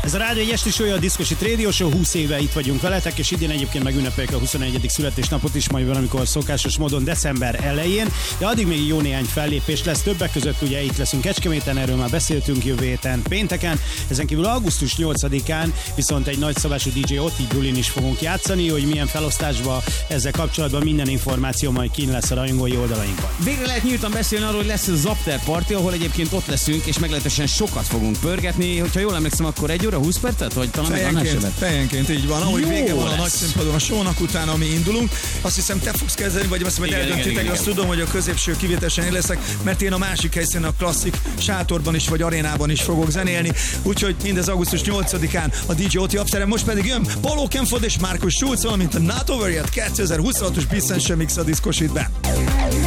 Ez a Rádió egy esti show, a Diszkos Hit Radio Show, 20 éve itt vagyunk veletek, és idén egyébként megünnepeljük a 21. születésnapot is, majd valamikor szokásos módon december elején, de addig még jó néhány fellépés lesz, többek között ugye itt leszünk Kecskeméten, erről már beszéltünk jövő héten pénteken, ezen kívül augusztus 8-án viszont egy nagyszabású DJ Oti bulin is fogunk játszani, hogy milyen felosztásban ezzel kapcsolatban minden információ majd kín lesz a rajongói oldalainkon. Végre lehet nyíltan beszélni arról, hogy lesz ez az after party, ahol egyébként ott leszünk, és meglehetősen sokat fogunk pörgetni. Hogyha jól emlékszem, akkor 1 óra 20 percet, vagy talán fejenként így van. Ahogy vége van a nagy színpadon a show-nak, utána mi indulunk. Azt hiszem, te fogsz kezdeni, vagy azt majd eldöntitek, azt tudom, hogy a középső kivételesen én leszek, mert én a másik helyszínen a klasszik sátorban is, vagy arénában is fogok zenélni. Úgyhogy mindez augusztus 8-án a DJ Oti After-en. Most pedig jön Paul Oakenfold és Markus Schulz, valamint a Not Over Yet 2026-os Bissensche Mix a Diszkos Hitben.